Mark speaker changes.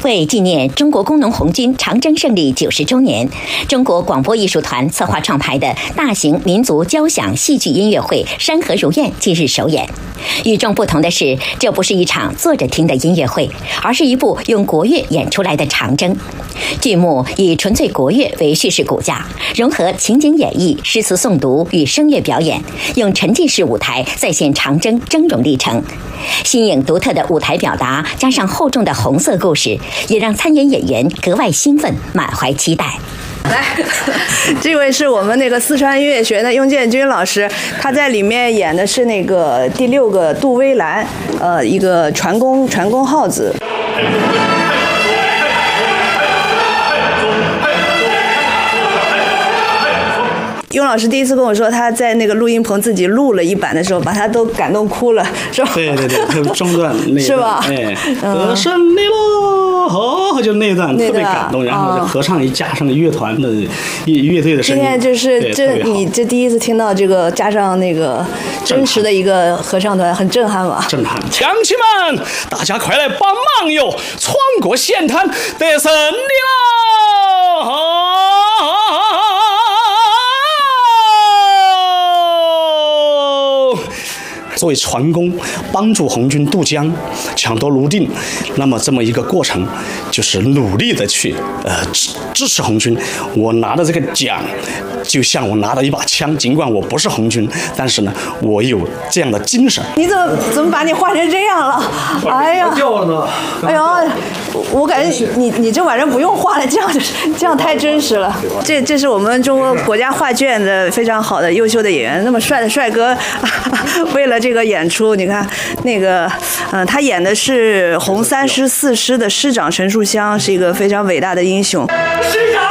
Speaker 1: 为纪念中国工农红军长征胜利90周年，中国广播艺术团策划创排的大型民族交响戏剧音乐会《山河如愿》近日首演。与众不同的是，这不是一场坐着听的音乐会，而是一部用国乐演出来的长征。剧目以纯粹国乐为叙事骨架，融合情景演绎、诗词诵读与声乐表演，用沉浸式舞台再现长征峥嵘历程。新颖独特的舞台表达，加上厚重的红色故事，也让参演演员格外兴奋，满怀期待。
Speaker 2: 来，这位是我们那个四川音乐学院的雍建军老师，他在里面演的是那个第6个杜威兰，一个船工号子。雍老师第一次跟我说，他在那个录音棚自己录了一版的时候，把他都感动哭了，是吧？
Speaker 3: 对，特别中段那
Speaker 2: 是吧？
Speaker 3: 哎，得胜利喽！就那段特别感动，然后合唱一加上乐团的乐队的声音。
Speaker 2: 今天就是你这第一次听到这个加上那个真实的一个合唱团，很震撼吧？
Speaker 3: 震撼！乡亲们，大家快来帮忙哟！穿过险滩，得胜利喽！作为船工，帮助红军渡江、抢夺泸定，那么这么一个过程，就是努力的去支持红军。我拿的这个奖，就像我拿了一把枪，尽管我不是红军，但是呢，我有这样的精神。
Speaker 2: 你怎么把你画成这样了？哎呀，
Speaker 3: 掉了呢！
Speaker 2: 哎呦，我感觉你这晚上不用画了，这样太真实了。这是我们中国国家话剧院的非常好的优秀的演员，那么帅的帅哥，为了这个演出，你看那个，他演的是红3师4师的师长陈树湘，是一个非常伟大的英雄。
Speaker 4: 师长。